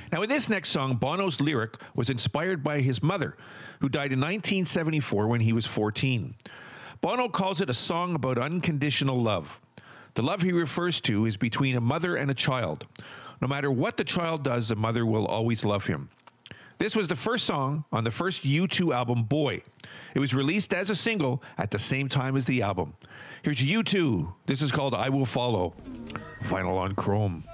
Now, in this next song, Bono's lyric was inspired by his mother, who died in 1974 when he was 14. Bono calls it a song about unconditional love. The love he refers to is between a mother and a child. No matter what the child does, the mother will always love him. This was the first song on the first U2 album, Boy. It was released as a single at the same time as the album. Here's U2. This is called I Will Follow. Vinyl on Chrome.